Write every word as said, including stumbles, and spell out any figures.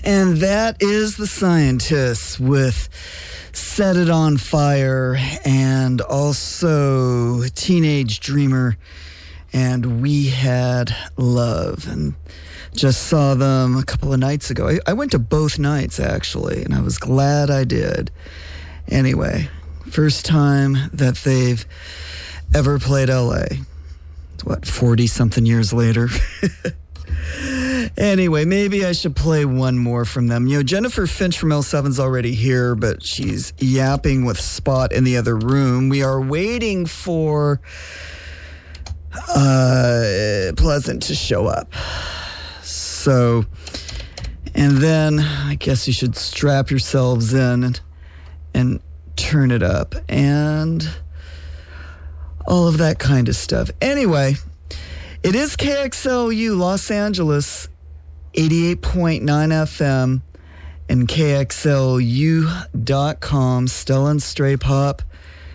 And that is The Scientists with Set It On Fire, and also Teenage Dreamer and We Had Love. And just saw them a couple of nights ago. I, I went to both nights, actually, and I was glad I did. Anyway, first time that they've ever played L A. What, forty-something years later? Anyway, maybe I should play one more from them. You know, Jennifer Finch from L seven's already here, but she's yapping with Spot in the other room. We are waiting for uh, Pleasant to show up. So, and then I guess you should strap yourselves in and, and turn it up and all of that kind of stuff. Anyway, it is K X L U Los Angeles, eighty-eight point nine F M, and K X L U dot com, Stella and Stray Pop.